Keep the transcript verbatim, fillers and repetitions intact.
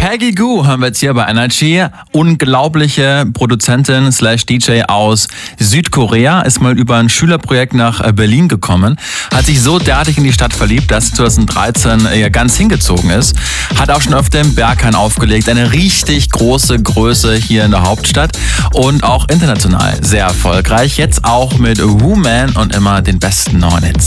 Peggy Gou hören wir jetzt hier bei Energy. Unglaubliche Produzentin slash D J aus Südkorea, ist mal über ein Schülerprojekt nach Berlin gekommen, hat sich so derartig in die Stadt verliebt, dass sie zwanzig dreizehn ja ganz hingezogen ist, hat auch schon öfter im Berghain aufgelegt, eine richtig große Größe hier in der Hauptstadt und auch international sehr erfolgreich, jetzt auch mit Woman und immer den besten neuen Hits.